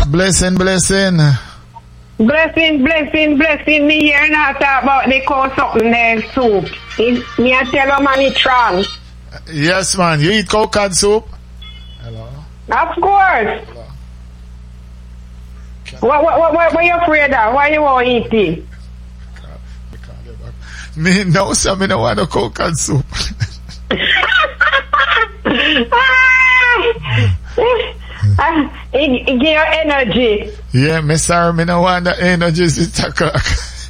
Blessing. Blessing. Me here now talk about the cow suckling egg soup. Me I tell you man it's wrong. Yes, man. You eat cow cod soup? Hello. Of course. What are you afraid of? Why you won't eat it? Me no, sir. Me no want no cow cod soup. It give you energy. Yeah, me sorry, me no want the energy, Sister Clark.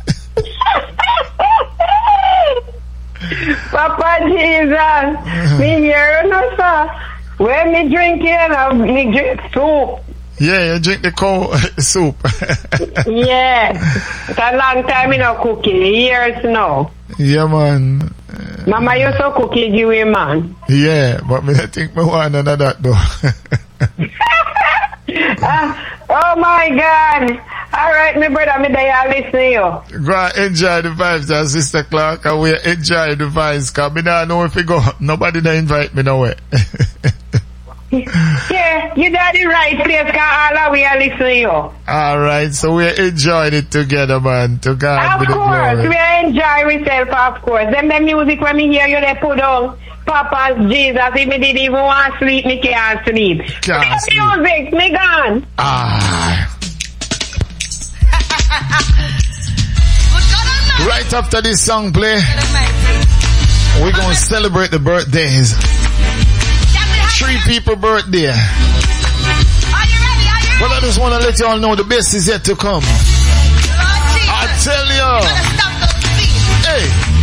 Papa Jesus, me hear you no, sir. When me drink it, me drink soup. Yeah, you drink the cow soup. Yeah. It's a long time you no cook it. Years now. Yeah, man. Mama used to cook it, give me, man. Yeah, but me I think me want none of that, though. Oh, my God. All right, my brother, me there, I listen to you. Go and enjoy the vibes, Sister Clark, and we enjoy the vibes, because me don't know if you go. Nobody don't invite me nowhere. Yeah, you got the right place, because all of we are listening to you. All right, so we enjoyed it together, man. To God be the glory. Of course, we enjoy ourselves, of course. Then the music, when me hear you, they put on Papa's Jesus. If me didn't even want to sleep, me can't sleep. Can't sleep. Music, me gone. Right after this song play, we're going to celebrate the birthdays. 3 people birthday. But I just want to let you all know the best is yet to come. I tell you. Hey.